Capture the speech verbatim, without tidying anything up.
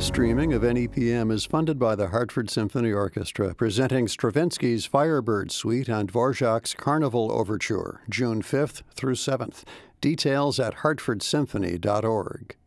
Streaming of N E P M is funded by the Hartford Symphony Orchestra, presenting Stravinsky's Firebird Suite and Dvorak's Carnival Overture, June fifth through seventh. Details at hartford symphony dot org.